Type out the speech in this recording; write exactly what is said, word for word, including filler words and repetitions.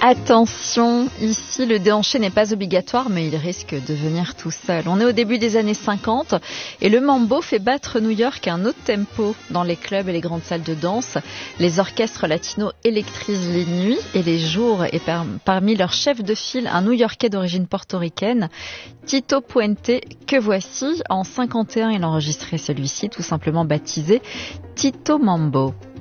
Attention, ici le déhanché n'est pas obligatoire, mais il risque de venir tout seul. On est au début des années cinquante et le mambo fait battre New York à un autre tempo dans les clubs et les grandes salles de danse. Les orchestres latinos électrisent les nuits et les jours, et par, parmi leurs chefs de file, un New-Yorkais d'origine portoricaine, Tito Puente, que voici. En cinquante et un, il a enregistré celui-ci, tout simplement baptisé Tito Mambo.